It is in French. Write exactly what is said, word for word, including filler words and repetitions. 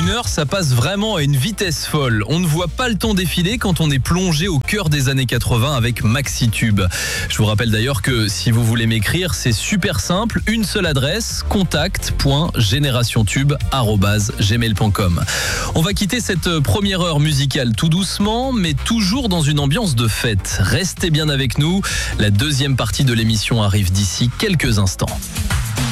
une heure, ça passe vraiment à une vitesse folle. On ne voit pas le temps défiler quand on est plongé au cœur des années quatre-vingts avec Maxitube. Je vous rappelle d'ailleurs que si vous voulez m'écrire, c'est super simple. Une seule adresse, contact point générationtube arobase gmail point com. On va quitter cette première heure musicale tout doucement, mais toujours dans une ambiance de fête. Restez bien avec nous. La deuxième partie de l'émission arrive d'ici quelques instants.